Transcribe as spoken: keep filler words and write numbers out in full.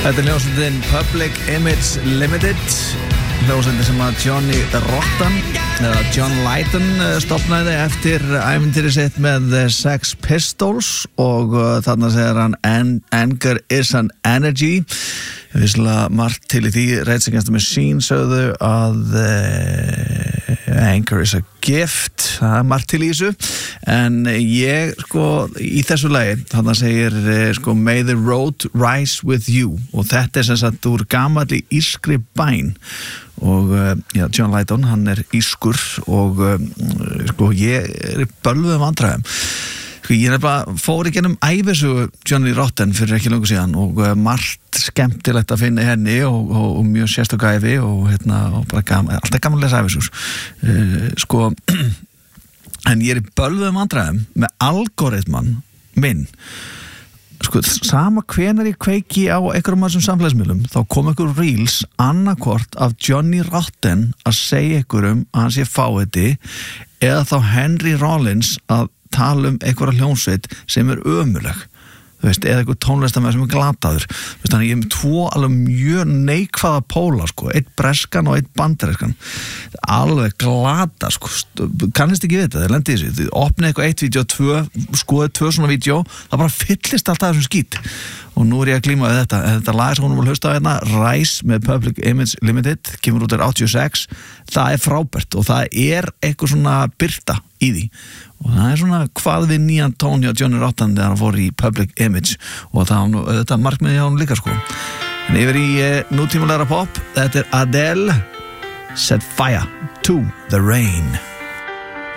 Þetta er hljómsveitin Public Image Limited, hljómsveitin sem að Johnny Rotten eða John Lydon stofnaði eftir ævintýri sitt með Sex Pistols og þarna segir hann Anger is an energy. Vissulega margt til í því. Rage Against the Machine sögðu að uh, Anger is a gift. Það er margt til í þessu. En ég, sko, í þessu lagi, þarna segir, sko, May the road rise with you. Og þetta er sem sagt úr gamalli írskri bæn. Og, já, John Lydon, hann er írskur og, sko, ég er bölvuð vandræðum. Ég er bara fór í gennum ævisögu Johnny Rotten fyrir ekki lengur síðan og uh, margt skemmtilegt að finna henni og, og, og mjög sérstök ævi og, hérna, og bara gaman, alltaf gaman að lesa ævisögur. Uh, sko, en ég er í bölvuðum vandræðum með algoritman minn. Sko, sama hvenær ég kveiki á einhverjum af þessum samfélagsmiðlum, þá kom einhver reels annarkvort af Johnny Rotten að segja einhverjum að hann sé fáiði eða þá Henry Rollins að tala um einhverja hljómsveit sem er ömurleg, þú veist, eða einhver tónlistarmaður sem er glataður, þú veist, þannig ég er með tvo alveg mjög neikvæða póla, sko, einn breskan og einn bandareskan, alveg glata, sko, kannist ekki við þetta, þeir lendi í þessu, þið opnið eitthvað eitt vídeo, tvö, skoðið tvö svona vídeo, það bara fyllist alltaf þessum skít, og nú er ég að glíma við þetta, þetta lag sem hún vil hlusta á hérna, Rise með Public Image Limited, kemur út af áttatíu og sex, það er frábært og það er eitthvað svona birta í því og það er svona hvað við nýjan tón hjá Johnny Rotten þegar hann fór í Public Image og það er þetta markmiði hjá hann líka, sko. En yfir í uh, nútímalega pop, þetta er Adele, Set Fire to the Rain.